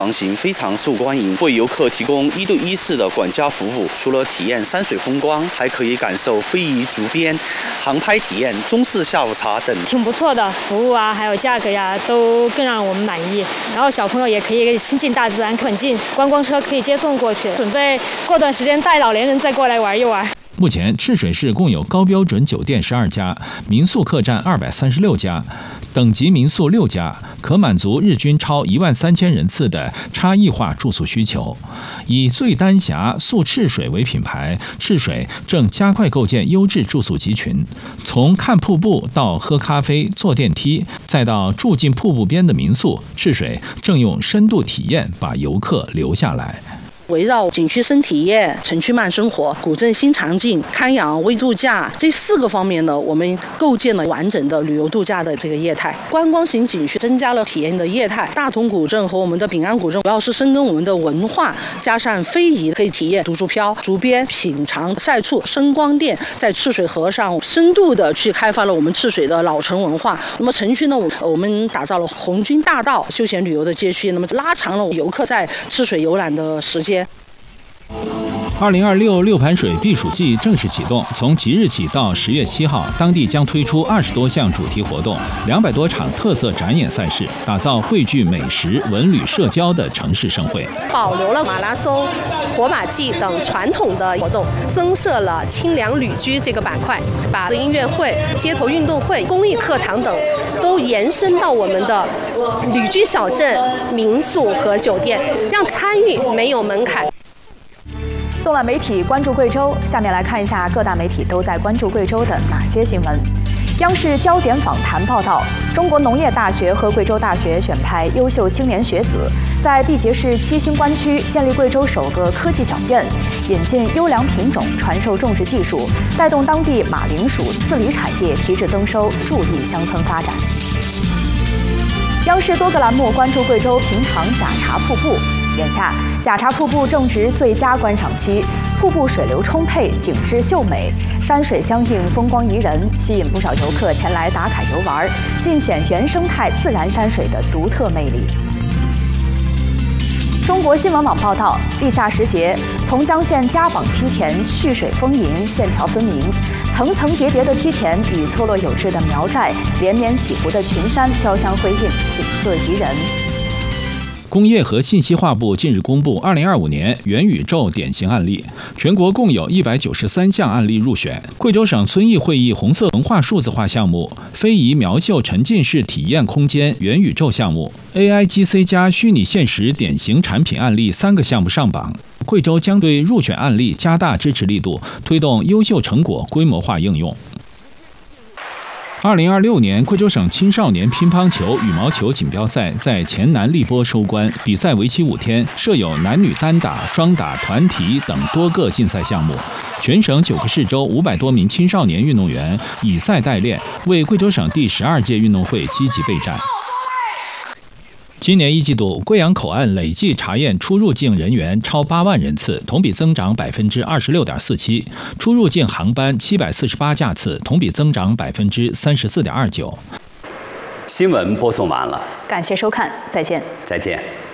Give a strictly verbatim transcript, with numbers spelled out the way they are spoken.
航行非常受欢迎，为游客提供一对一式的管家服务。除了体验山水风光，还可以感受非遗竹编、航拍体验、中式下午茶等。 挺不错的，服务啊，还有价格呀，都更让我们满意。然后小朋友也可以亲近大自然，很近，观光车可以接送过去。准备过段时间带老年人再过来玩一玩。 目前赤水市共有高标准酒店十二家，民宿客栈二百三十六家，等级民宿六家，可满足日均超一万三千人次的差异化住宿需求。以最丹霞宿赤水为品牌，赤水正加快构建优质住宿集群，从看瀑布到喝咖啡、坐电梯，再到住进瀑布边的民宿，赤水正用深度体验把游客留下来。 围绕景区深体验、城区慢生活、古镇新场景、康养微度假这四个方面呢，我们构建了完整的旅游度假的这个业态。观光型景区增加了体验的业态，大同古镇和我们的丙安古镇主要是深耕我们的文化，加上非遗可以体验独竹飘、竹编、品尝晒醋、声光电，在赤水河上深度的去开发了我们赤水的老城文化。那么城区呢，我们打造了红军大道休闲旅游的街区，那么拉长了游客在赤水游览的时间。 二零二六六盘水避暑季正式启动，从即日起到十月七号，当地将推出二十多项主题活动，两百多场特色展演赛事，打造汇聚美食、文旅、社交的城市盛会。 保留了马拉松、火把祭等传统的活动，增设了清凉旅居这个板块，把音乐会、街头运动会、公益课堂等都延伸到我们的旅居小镇、民宿和酒店，让参与没有门槛。 纵览媒体关注贵州，下面来看一下各大媒体都在关注贵州的哪些新闻。央视焦点访谈报道，中国农业大学和贵州大学选派优秀青年学子，在毕节市七星关区建立贵州首个科技小院，引进优良品种，传授种植技术，带动当地马铃薯、刺梨产业提质增收，助力乡村发展。央视多个栏目关注贵州平塘假茶瀑布。眼下，假茶瀑布正值最佳观赏期，瀑布水流充沛，景致秀美，山水相映，风光宜人，吸引不少游客前来打卡游玩，尽显原生态自然山水的独特魅力。中国新闻网报道，立夏时节，从江县嘉榜梯田蓄水丰盈，线条分明，层层叠叠的梯田与错落有致的苗寨、连绵起伏的群山交相辉映，景色宜人。 工业和信息化部近日公布二零二五年元宇宙典型案例，全国共有一百九十三项案例入选。贵州省遵义会议红色文化数字化项目、非遗苗绣沉浸式体验空间元宇宙项目、A I G C 加虚拟现实典型产品案例三个项目上榜。贵州将对入选案例加大支持力度，推动优秀成果规模化应用。二零二六年贵州省青少年乒乓球、羽毛球锦标赛在黔南荔波收官，比赛为期五天，设有男女单打、双打、团体等多个竞赛项目。全省九个市州五百多名青少年运动员以赛代练，为贵州省第十二届运动会积极备战。今年一季度，贵阳口岸累计查验出入境人员超八万人次，同比增长百分之二十六点四七；出入境航班七百四十八架次，同比增长百分之三十四点二九。 新闻播送完了， 感谢收看，再见。 再见。